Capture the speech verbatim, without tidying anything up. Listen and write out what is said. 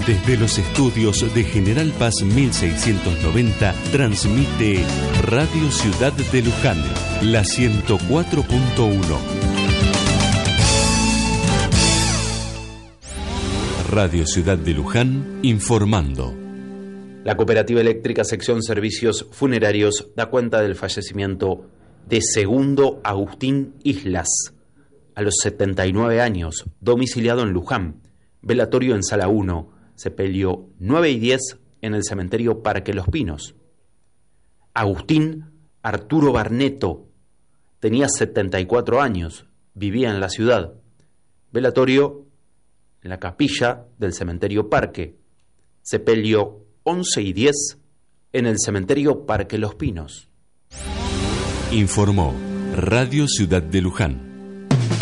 Desde los estudios de General Paz mil seiscientos noventa transmite Radio Ciudad de Luján, la ciento cuatro punto uno. Radio Ciudad de Luján informando. La Cooperativa Eléctrica Sección Servicios Funerarios da cuenta del fallecimiento de Segundo Agustín Islas, a los setenta y nueve años, domiciliado en Luján, velatorio en Sala uno, sepelio nueve y diez en el cementerio Parque Los Pinos. Agustín Arturo Barneto tenía setenta y cuatro años, vivía en la ciudad, velatorio en la capilla del cementerio Parque, sepelio once y diez en el cementerio Parque Los Pinos. Informó Radio Ciudad de Luján.